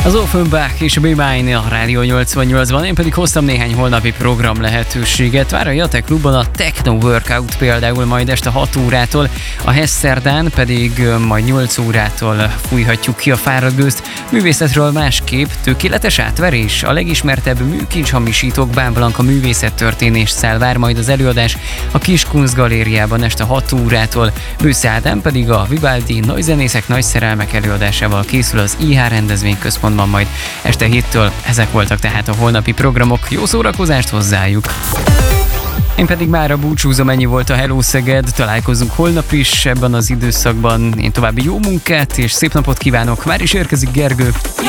Az Offenbach és a Be Mine a Rádió 88-ban, én pedig hoztam néhány holnapi program lehetőséget. Vár a Jate Klubban a Techno Workout például majd este 6 órától, a Heszerdán pedig majd 8 órától fújhatjuk ki a fáradt gőzt. Művészetről másképp tökéletes átverés. A legismertebb műkincshamisítók Bánblanka művészettörténésszel vár majd az előadás a Kiskunst galériában este 6 órától. Bősze Ádám pedig a Vivaldi Nagyzenészek Nagy Szerelmek előadásával készül az IH rendezvényközpontban majd este 7-től. Ezek voltak tehát a holnapi programok. Jó szórakozást hozzájuk! Én pedig mára búcsúzom, ennyi volt a Hello Szeged, találkozunk holnap is ebben az időszakban. Én további jó munkát és szép napot kívánok, már is érkezik Gergő.